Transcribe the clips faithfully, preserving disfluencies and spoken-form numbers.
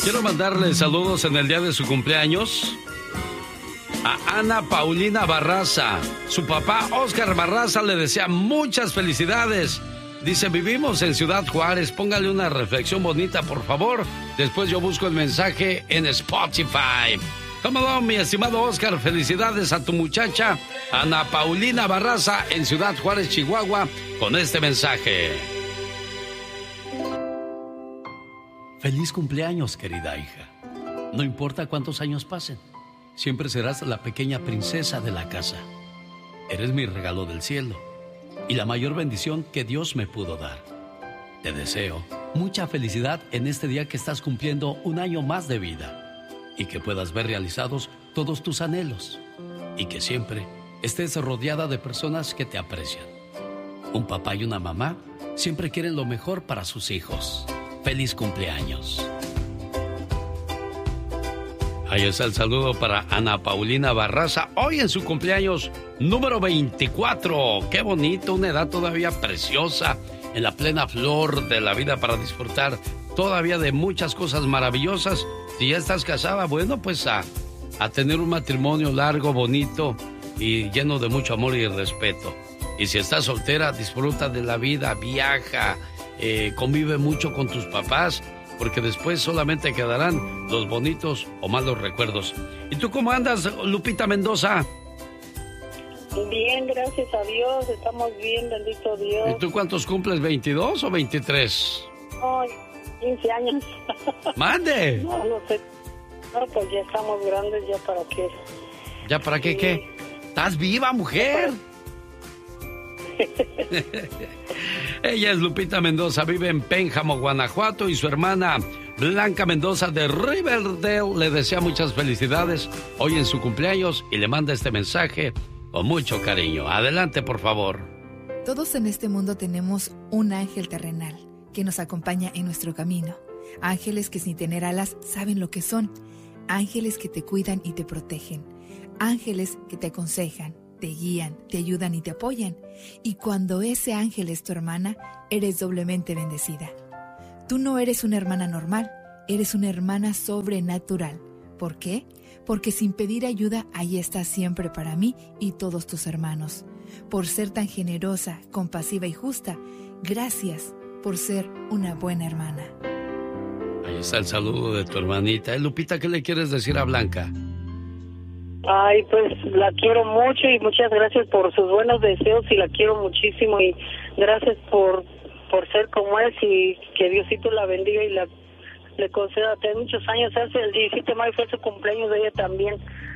Quiero mandarle saludos en el día de su cumpleaños a Ana Paulina Barraza. Su papá, Oscar Barraza, le desea muchas felicidades. Dice, vivimos en Ciudad Juárez. Póngale una reflexión bonita, por favor. Después yo busco el mensaje en Spotify. ¿Cómo no, mi estimado Oscar? Felicidades a tu muchacha, Ana Paulina Barraza, en Ciudad Juárez, Chihuahua, con este mensaje. Feliz cumpleaños, querida hija. No importa cuántos años pasen, siempre serás la pequeña princesa de la casa. Eres mi regalo del cielo y la mayor bendición que Dios me pudo dar. Te deseo mucha felicidad en este día que estás cumpliendo un año más de vida y que puedas ver realizados todos tus anhelos y que siempre estés rodeada de personas que te aprecian. Un papá y una mamá siempre quieren lo mejor para sus hijos. ¡Feliz cumpleaños! Ahí está el saludo para Ana Paulina Barraza, hoy en su cumpleaños número veinticuatro. ¡Qué bonito! Una edad todavía preciosa, en la plena flor de la vida para disfrutar todavía de muchas cosas maravillosas. Si ya estás casada, bueno, pues a, a tener un matrimonio largo, bonito y lleno de mucho amor y respeto. Y si estás soltera, disfruta de la vida, viaja, eh, convive mucho con tus papás, porque después solamente quedarán los bonitos o malos recuerdos. ¿Y tú cómo andas, Lupita Mendoza? Bien, gracias a Dios, estamos bien, bendito Dios. ¿Y tú cuántos cumples, veintidós o veintitrés? Ay, quince años. ¡Mande! No, no sé. No, pues ya estamos grandes, ya para qué. ¿Ya para qué, sí. qué? ¿Estás viva, mujer? Ella es Lupita Mendoza, vive en Pénjamo, Guanajuato, y su hermana Blanca Mendoza de Riverdale le desea muchas felicidades hoy en su cumpleaños y le manda este mensaje con mucho cariño. Adelante, por favor. Todos en este mundo tenemos un ángel terrenal que nos acompaña en nuestro camino. Ángeles que sin tener alas saben lo que son. Ángeles que te cuidan y te protegen. Ángeles que te aconsejan, te guían, te ayudan y te apoyan. Y cuando ese ángel es tu hermana, eres doblemente bendecida. Tú no eres una hermana normal, eres una hermana sobrenatural. ¿Por qué? Porque sin pedir ayuda, ahí estás siempre para mí y todos tus hermanos. Por ser tan generosa, compasiva y justa, gracias por ser una buena hermana. Ahí está el saludo de tu hermanita. ¿Eh, Lupita, qué le quieres decir a Blanca? Ay, pues la quiero mucho y muchas gracias por sus buenos deseos y la quiero muchísimo y gracias por por ser como es y que Diosito la bendiga y la le conceda tener muchos años. Hace el diecisiete de mayo fue su cumpleaños de ella también.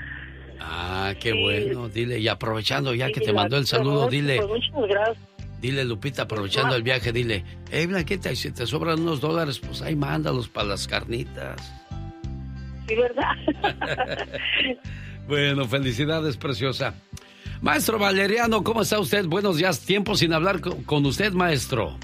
Ah, qué sí. bueno, dile, y aprovechando ya sí, que te mandó el saludo, dile. Pues muchas gracias. Dile, Lupita, aprovechando el viaje, dile, hey, Blanquita, y si te sobran unos dólares, pues ahí mándalos para las carnitas. Sí, ¿verdad? Bueno, felicidades, preciosa. Maestro Valeriano, ¿cómo está usted? Buenos días, tiempo sin hablar con, con usted, maestro.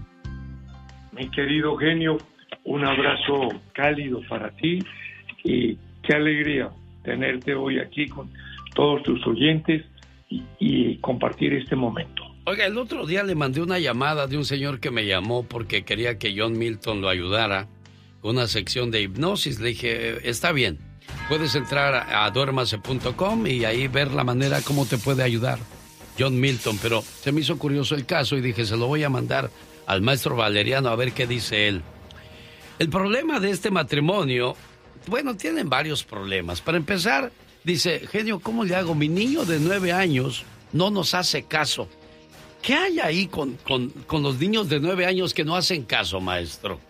Mi querido genio, un abrazo cálido para ti y qué alegría tenerte hoy aquí con todos tus oyentes y, y compartir este momento. Oiga, el otro día le mandé una llamada de un señor que me llamó porque quería que John Milton lo ayudara con una sección de hipnosis. Le dije, está bien. Puedes entrar a duérmase punto com y ahí ver la manera cómo te puede ayudar John Milton, pero se me hizo curioso el caso y dije, se lo voy a mandar al maestro Valeriano a ver qué dice él. El problema de este matrimonio, bueno, tienen varios problemas. Para empezar, dice, genio, ¿cómo le hago? Mi niño de nueve años no nos hace caso. ¿Qué hay ahí con, con, con los niños de nueve años que no hacen caso, maestro?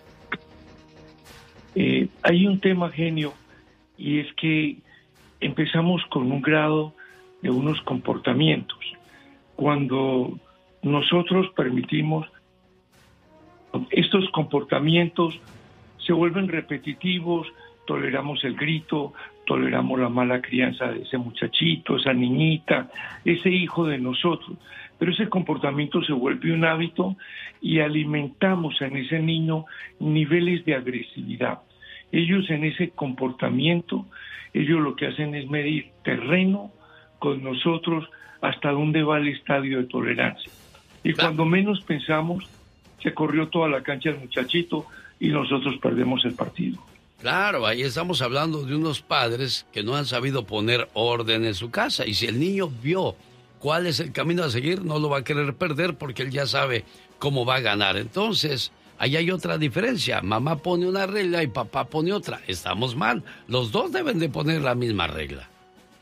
Eh, hay un tema, genio, y es que empezamos con un grado de unos comportamientos. Cuando nosotros permitimos estos comportamientos, se vuelven repetitivos, toleramos el grito, toleramos la mala crianza de ese muchachito, esa niñita, ese hijo de nosotros. Pero ese comportamiento se vuelve un hábito y alimentamos en ese niño niveles de agresividad. Ellos en ese comportamiento, ellos lo que hacen es medir terreno con nosotros hasta dónde va el estadio de tolerancia. Y cuando menos pensamos, se corrió toda la cancha del muchachito y nosotros perdemos el partido. Claro, ahí estamos hablando de unos padres que no han sabido poner orden en su casa. Y si el niño vio cuál es el camino a seguir, no lo va a querer perder porque él ya sabe cómo va a ganar. Entonces, ahí hay otra diferencia. Mamá pone una regla y papá pone otra. Estamos mal. Los dos deben de poner la misma regla.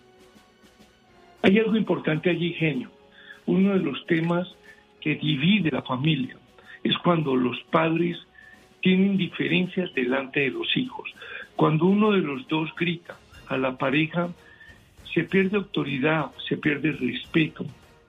Hay algo importante allí, genio. Uno de los temas que divide la familia es cuando los padres tienen diferencias delante de los hijos. Cuando uno de los dos grita a la pareja, se pierde autoridad, se pierde respeto.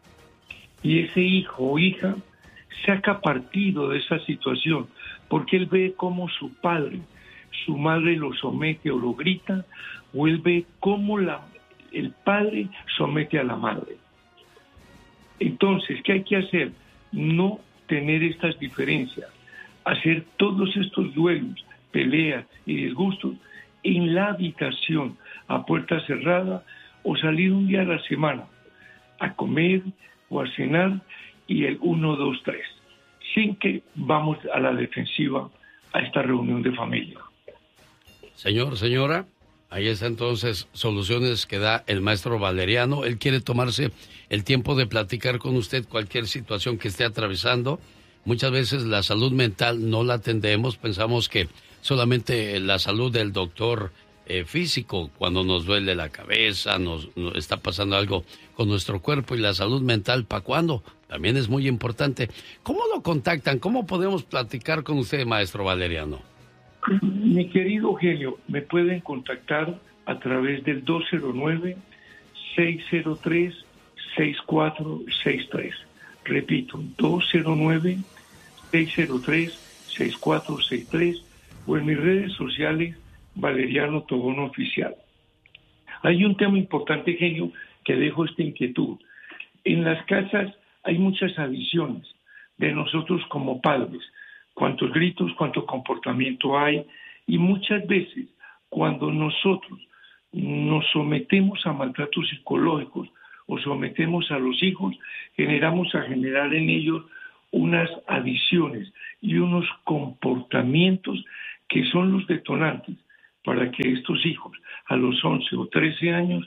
Y ese hijo o hija saca partido de esa situación, porque él ve cómo su padre, su madre lo somete o lo grita, o él ve cómo la, el padre somete a la madre. Entonces, ¿qué hay que hacer? No tener estas diferencias, hacer todos estos duelos, peleas y disgustos en la habitación, a puerta cerrada, o salir un día a la semana a comer o a cenar y el uno, dos, tres, sin que vamos a la defensiva a esta reunión de familia. Señor, señora, ahí está entonces soluciones que da el maestro Valeriano. Él quiere tomarse el tiempo de platicar con usted cualquier situación que esté atravesando. Muchas veces la salud mental no la atendemos, pensamos que solamente la salud del doctor eh, físico, cuando nos duele la cabeza, nos, nos está pasando algo con nuestro cuerpo, y la salud mental, ¿para cuándo? También es muy importante. ¿Cómo lo contactan? ¿Cómo podemos platicar con usted, maestro Valeriano? Mi querido genio, me pueden contactar a través del dos cero nueve, seis cero tres, seis cuatro seis tres. Repito, dos cero nueve, seis cero tres, seis cuatro seis tres, o en mis redes sociales, Valeriano Tobón Oficial. Hay un tema importante, genio, que dejo esta inquietud. En las casas hay muchas adiciones de nosotros como padres. Cuántos gritos, cuánto comportamiento hay, y muchas veces cuando nosotros nos sometemos a maltratos psicológicos o sometemos a los hijos, generamos a generar en ellos unas adiciones y unos comportamientos que son los detonantes para que estos hijos a los once o trece años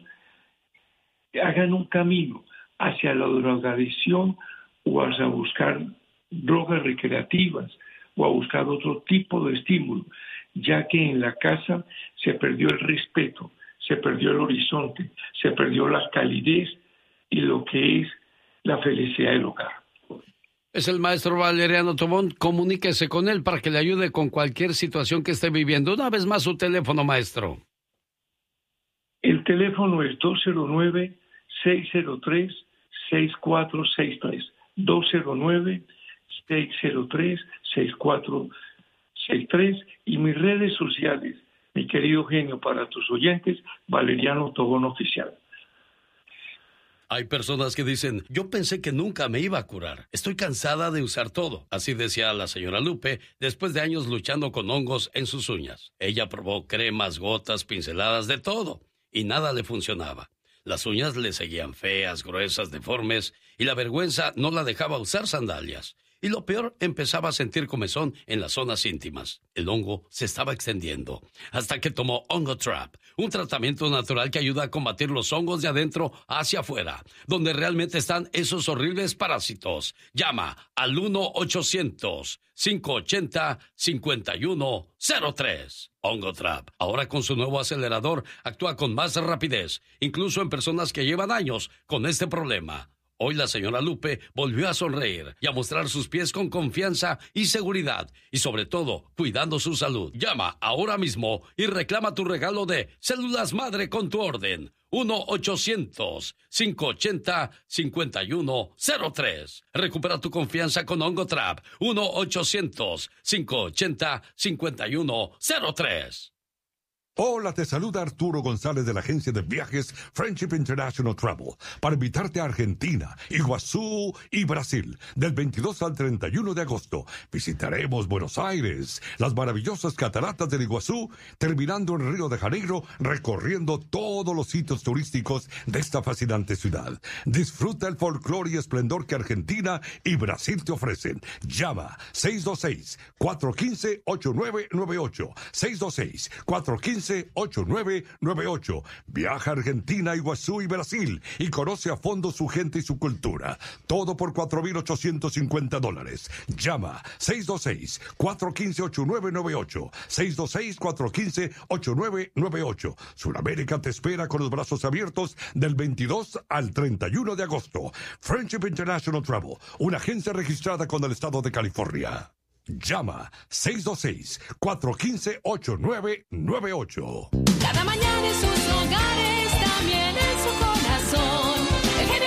hagan un camino hacia la drogadicción o hacia buscar drogas recreativas o a buscar otro tipo de estímulo, ya que en la casa se perdió el respeto, se perdió el horizonte, se perdió la calidez y lo que es la felicidad del hogar. Es el maestro Valeriano Tobón. Comuníquese con él para que le ayude con cualquier situación que esté viviendo. Una vez más su teléfono, maestro. El teléfono es dos cero nueve, seis cero tres, seis cuatro seis tres. dos cero nueve, seis cero tres, seis cuatro seis tres. Y mis redes sociales, mi querido genio, para tus oyentes, Valeriano Tobón Oficial. Hay personas que dicen, yo pensé que nunca me iba a curar. Estoy cansada de usar todo. Así decía la señora Lupe, después de años luchando con hongos en sus uñas. Ella probó cremas, gotas, pinceladas, de todo, y nada le funcionaba. Las uñas le seguían feas, gruesas, deformes, y la vergüenza no la dejaba usar sandalias. Y lo peor, empezaba a sentir comezón en las zonas íntimas. El hongo se estaba extendiendo, hasta que tomó Ongotrap, un tratamiento natural que ayuda a combatir los hongos de adentro hacia afuera, donde realmente están esos horribles parásitos. Llama al uno ochocientos, cinco ochenta, cincuenta y uno cero tres. Ongotrap, ahora con su nuevo acelerador, actúa con más rapidez, incluso en personas que llevan años con este problema. Hoy la señora Lupe volvió a sonreír y a mostrar sus pies con confianza y seguridad, y sobre todo, cuidando su salud. Llama ahora mismo y reclama tu regalo de Células Madre con tu orden. uno ochocientos, cinco ochenta, cincuenta y uno cero tres. Recupera tu confianza con Ongotrap. uno ochocientos, cinco ochenta, cincuenta y uno cero tres. Hola, te saluda Arturo González de la agencia de viajes Friendship International Travel para invitarte a Argentina, Iguazú y Brasil del veintidós al treinta y uno de agosto. Visitaremos Buenos Aires, las maravillosas cataratas del Iguazú, terminando en Río de Janeiro, recorriendo todos los sitios turísticos de esta fascinante ciudad. Disfruta el folclore y esplendor que Argentina y Brasil te ofrecen. Llama seis dos seis, cuatro uno cinco, ocho nueve nueve ocho, seis dos seis, cuatro uno cinco, ocho nueve nueve ocho. Viaja a Argentina, Iguazú y Brasil y conoce a fondo su gente y su cultura. Todo por cuatro mil ochocientos cincuenta dólares. Llama seis dos seis, cuatro uno cinco, ocho nueve nueve ocho, seis dos seis, cuatro uno cinco, ocho nueve nueve ocho. Sudamérica te espera con los brazos abiertos del veintidós al treinta y uno de agosto. Friendship International Travel, una agencia registrada con el estado de California. Llama seis dos seis, cuatro uno cinco, ocho nueve nueve ocho. Cada mañana en sus hogares, también en su corazón, el genio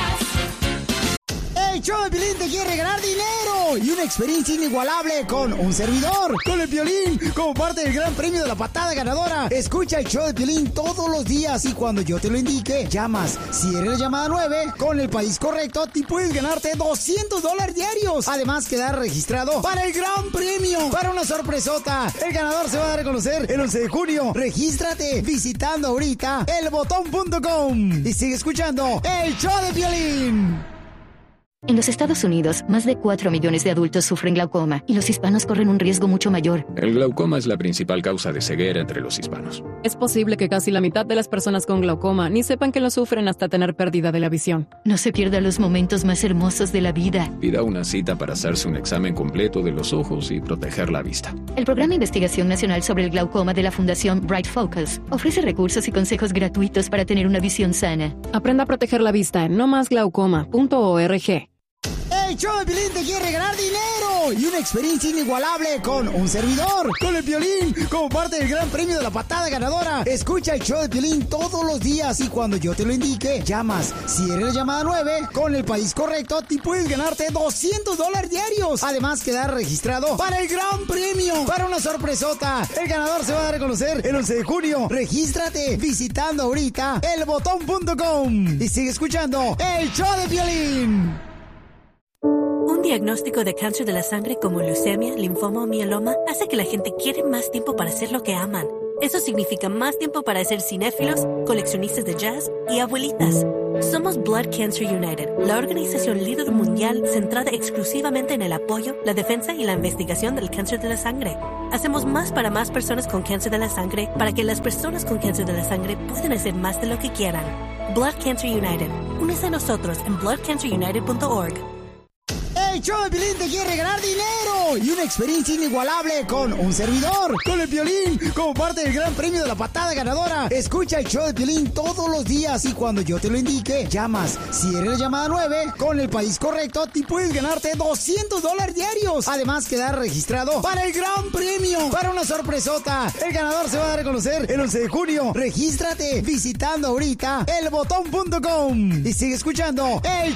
Lucas. El show de Piolín te quiere regalar dinero y una experiencia inigualable con un servidor, con el Piolín, como parte del gran premio de la patada ganadora. Escucha el show de Piolín todos los días y cuando yo te lo indique, llamas. Si eres la llamada nueve, con el país correcto, te puedes ganarte doscientos dólares diarios. Además, quedar registrado para el gran premio, para una sorpresota. El ganador se va a dar a conocer el once de junio. Regístrate visitando ahorita el botón punto com y sigue escuchando el show de Piolín. En los Estados Unidos, más de cuatro millones de adultos sufren glaucoma y los hispanos corren un riesgo mucho mayor. El glaucoma es la principal causa de ceguera entre los hispanos. Es posible que casi la mitad de las personas con glaucoma ni sepan que lo sufren hasta tener pérdida de la visión. No se pierda los momentos más hermosos de la vida. Pida una cita para hacerse un examen completo de los ojos y proteger la vista. El Programa de Investigación Nacional sobre el Glaucoma de la Fundación Bright Focus ofrece recursos y consejos gratuitos para tener una visión sana. Aprenda a proteger la vista en no más glaucoma punto org. El show de Piolín te quiere regalar dinero y una experiencia inigualable con un servidor, con el Piolín, como parte del gran premio de la patada ganadora. Escucha el show de Piolín todos los días y cuando yo te lo indique, llamas. Si eres la llamada nueve, con el país correcto, te puedes ganarte doscientos dólares diarios. Además, quedar registrado para el gran premio, para una sorpresota. El ganador se va a dar a conocer el once de junio. Regístrate visitando ahorita el botón punto com y sigue escuchando el show de Piolín. Un diagnóstico de cáncer de la sangre como leucemia, linfoma o mieloma hace que la gente quiera más tiempo para hacer lo que aman. Eso significa más tiempo para ser cinéfilos, coleccionistas de jazz y abuelitas. Somos Blood Cancer United, la organización líder mundial centrada exclusivamente en el apoyo, la defensa y la investigación del cáncer de la sangre. Hacemos más para más personas con cáncer de la sangre para que las personas con cáncer de la sangre puedan hacer más de lo que quieran. Blood Cancer United. Únese a nosotros en blood cancer united punto org. El show de Piolín te quiere regalar dinero y una experiencia inigualable con un servidor, con el Piolín, como parte del gran premio de la patada ganadora. Escucha el show de Piolín todos los días y cuando yo te lo indique, llamas. Si eres la llamada nueve, con el país correcto, te puedes ganarte doscientos dólares diarios. Además, quedar registrado para el gran premio, para una sorpresota. El ganador se va a dar a conocer el once de junio. Regístrate visitando ahorita el botón punto com y sigue escuchando el